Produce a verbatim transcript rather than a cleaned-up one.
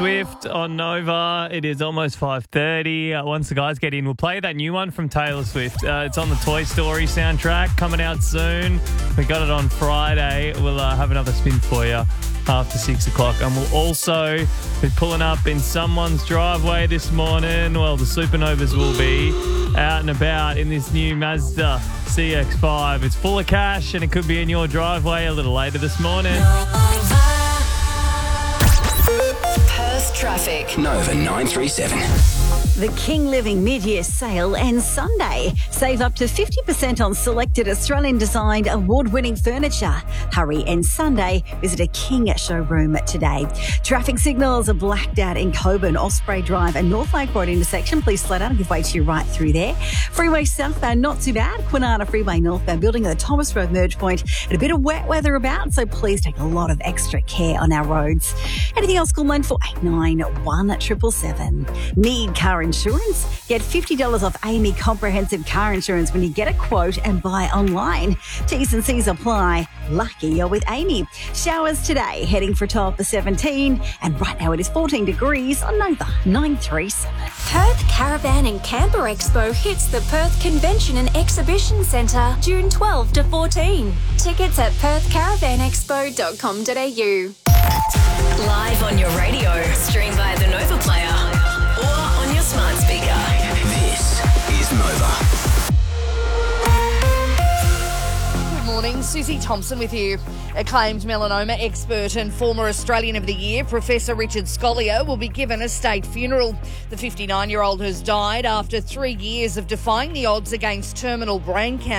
Swift on Nova. It is almost five thirty. Uh, once the guys get in, we'll play that new one from Taylor Swift. Uh, it's on the Toy Story soundtrack, coming out soon. We got it on Friday. We'll uh, have another spin for you after six o'clock. And we'll also be pulling up in someone's driveway this morning. Well, the Supernovas will be out and about in this new Mazda C X five. It's full of cash and it could be in your driveway a little later this morning. Perth traffic. Nova nine three seven. The King Living mid-year sale ends Sunday. Save up to fifty percent on selected Australian-designed award-winning furniture. Hurry, ends Sunday. Visit a King showroom today. Traffic signals are blacked out in Coburn, Osprey Drive and North Lake Road intersection. Please slow down and give way to you right through there. Freeway southbound, not too bad. Quinana Freeway northbound, building at the Thomas Road merge point. And a bit of wet weather about, so please take a lot of extra care on our roads. Anything else, call nine four eight nine, one seven seven seven. Need car insurance? Get fifty dollars off Amy Comprehensive Car Insurance when you get a quote and buy online. T's and C's apply. Lucky you're with Amy. Showers today, heading for a top of seventeen. And right now it is fourteen degrees on Nova nine three seven. Perth Caravan and Camper Expo hits the Perth Convention and Exhibition Centre June twelfth to fourteen. Tickets at perth caravan expo dot com dot a u. Live on your radio, stream via the Nova Player or on your smart speaker. This is Nova. Good morning, Susie Thompson with you. Acclaimed melanoma expert and former Australian of the Year, Professor Richard Scolyer, will be given a state funeral. The fifty-nine-year-old has died after three years of defying the odds against terminal brain cancer.